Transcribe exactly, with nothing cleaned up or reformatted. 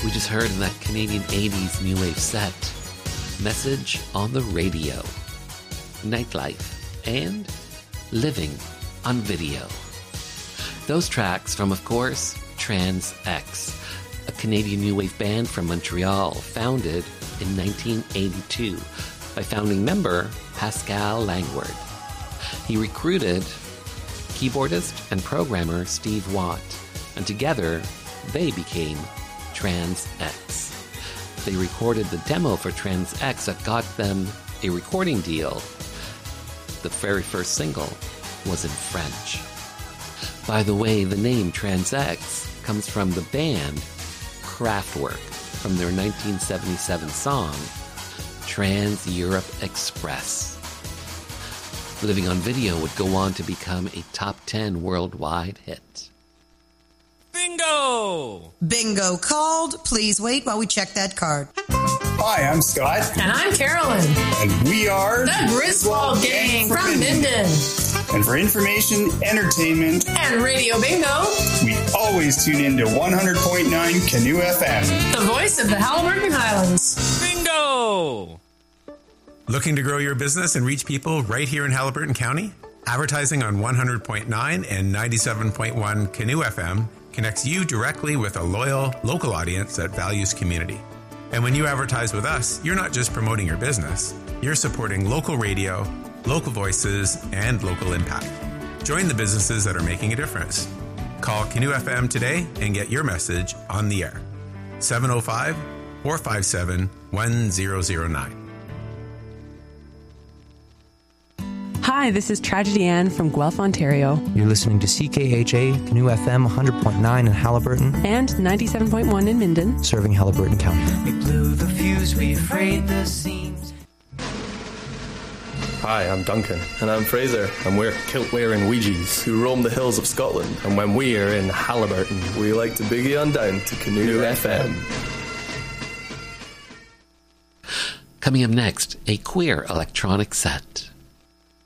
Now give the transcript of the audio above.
We just heard in that Canadian eighties new wave set, Message on the Radio, Nightlife, and Living on Video. Those tracks from, of course, Trans X, a Canadian new wave band from Montreal, founded in nineteen eighty-two by founding member Pascal Langford. He recruited keyboardist and programmer Steve Watt, and together they became Trans X. They recorded the demo for Trans X that got them a recording deal. The very first single was in French. By the way, the name Trans X comes from the band Kraftwerk from their nineteen seventy-seven song Trans Europe Express. Living on Video would go on to become a top ten worldwide hit. Bingo! Bingo called. Please wait while we check that card. Hi, I'm Scott. And I'm Carolyn. And we are the Griswold Gang from Minden. And for information, entertainment, and Radio Bingo, we always tune in to one hundred point nine Canoe F M. The voice of the Haliburton Highlands. Bingo! Looking to grow your business and reach people right here in Haliburton County? Advertising on one hundred point nine and ninety-seven point one Canoe F M connects you directly with a loyal, local audience that values community. And when you advertise with us, you're not just promoting your business, you're supporting local radio, local voices, and local impact. Join the businesses that are making a difference. Call Canoe F M today and get your message on the air. seven oh five, four five seven, one zero zero nine. Hi, this is Tragedy Ann from Guelph, Ontario. You're listening to C K H A, Canoe F M one hundred point nine in Haliburton. And ninety-seven point one in Minden. Serving Haliburton County. We blew the fuse, we frayed the seams. Hi, I'm Duncan. And I'm Fraser. And we're kilt-wearing Ouija's who roam the hills of Scotland. And when we are in Haliburton, we like to boogie on down to Canoe F M. Coming up next, a queer electronic set.